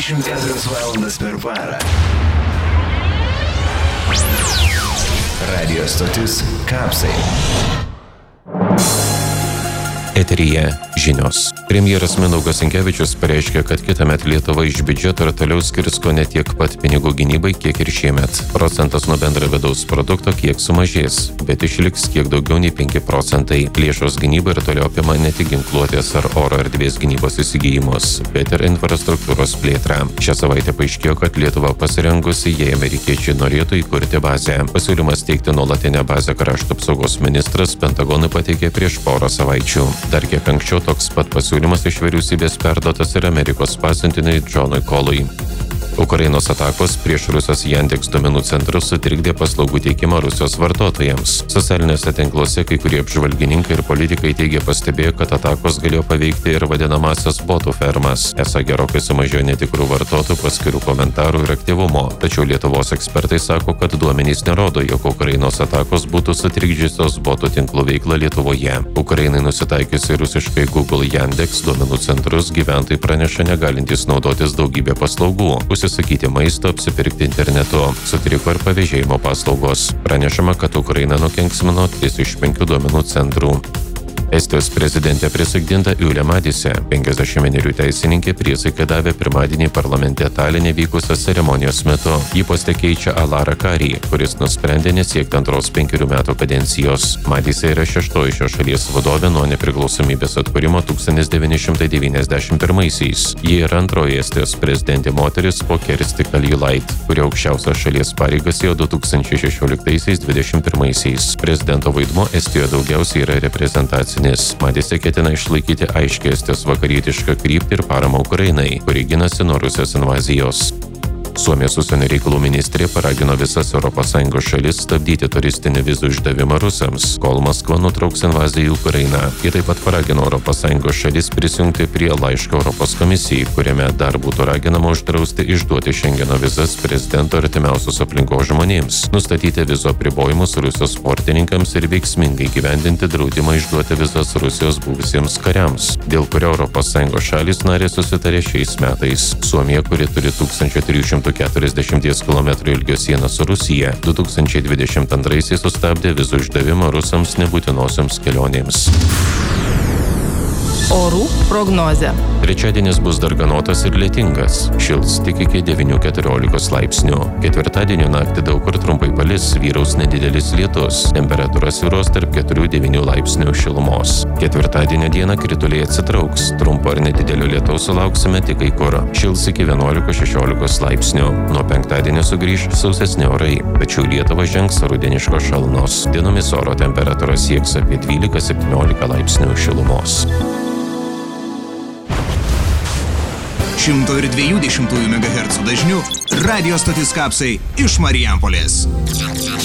24 valandas per parą. Radio stotis Kapsai. Eteryje žinios. Premjeras Mindaugas Sinkevičius pareiškė, kad kitąmet Lietuva iš biudžeto ir toliau skirs kone tiek pat pinigų gynybai, kiek ir šiemet. Procentas nuo bendro vidaus produkto kiek sumažės, bet išliks kiek daugiau nei 5%. Lėšos gynybai ir toliau apima ne tik ginkluotės ar oro erdvės gynybos įsigijimus, bet ir infrastruktūros plėtrą. Šią savaitę paaiškėjo, kad Lietuva pasirengusi, jei amerikiečiai norėtų įkurti bazę. Pasiūlymas steigti nuolatinę bazę krašto apsaugos ministras Pentagonui pateikė prieš porą savaičių. Dar kiek anksčiau toks pat pasiūlymas iš vyriausybės perduotas ir Amerikos pasiuntiniui Džonui Kolui. Ukrainos atakos prieš Rusijos Yandex duomenų centrus sutrikdė paslaugų teikimą Rusijos vartotojams. Socialiniuose tinkluose kai kurie apžvalgininkai ir politikai teigia pastebėję, kad atakos galėjo paveikti ir vadinamasias botų fermas. Esą gerokai sumažėjo netikrų vartotojų paskirų komentarų ir aktyvumo. Tačiau Lietuvos ekspertai sako, kad duomenys nerodo, jog Ukrainos atakos būtų sutrikdžiusios botų tinklų veiklą Lietuvoje. Ukrainai nusitaikiusi rusiškai Google Yandex duomenų centrus gyventojai praneša negalintys naudotis daugybę paslaugų. Užsisakyti maisto, apsipirkti internetu. Sutriko ir pavėžėjimo paslaugos. Pranešama, kad Ukraina nukenksmino 3 iš 5 duomenų centrų. Estijos prezidentė prisaikdinta Ylė Madise, 51 teisininkė priesaiką davė pirmadienį parlamente Taline vykusios ceremonijos metu. Ji poste keičia Alarą Karį, kuris nusprendė nesiekti antros 5 metų kadencijos. Madise yra 6 šios šalies vadovė nuo nepriklausomybės atkūrimo 1991-aisiais. Ji yra antroji Estijos prezidentė moteris po Kersti Kaljulaid, kuri aukščiausias šalies pareigas ėjo 2016-2021. Prezidento vaidmuo Estijoje daugiausiai yra reprezentacinis. Madise ketina išlaikyti aiškią Estijos vakarietišką kryptį ir paramą Ukrainai, kuri ginasi nuo Rusijos invazijos. Suomijos užsienio reikalų ministrė paragino visas ES šalis stabdyti turistinį vizų išdavimą rusams, kol Maskva nutrauks invaziją į Ukrainą. Ji taip pat paragino ES šalis prisijungti prie laiško Europos komisijai, kuriame dar būtų raginama uždrausti išduoti Šengeno vizas prezidento artimiausios aplinkos žmonėms, nustatyti vizų apribojimus Rusijos sportininkams ir veiksmingai gyvendinti draudimą išduoti vizas Rusijos buvusiems kariams, dėl kurio ES šalys narės susitarė šiais metais. Suomija, kuri turi 1340 km ilgio sieną su Rusija, 2022 sustabdė vizų išdavimą rusams nebūtinosioms kelionėms. Orų prognozė. Trečiadienis bus darganotas ir lietingas. Šils tik iki 9–14 laipsnių. Ketvirtadienio naktį daug kur trumpai palis, vyraus nedidelis lietus. Temperatūra svyruos tarp 4–9 laipsnių šilumos. Ketvirtadienio dieną krituliai atsitrauks. Trumpo ar nedidelio lietaus sulauksime tik kai kur. Šils iki 11–16 laipsnių. Nuo penktadienio sugrįš sausesni orai, tačiau Lietuvą žengs rudeniškos šalnos. Dienomis oro temperatūra sieks apie 12–17 laipsnių šilumos. 102,2 MHz dažniu radio stotis Kapsai iš Marijampolės.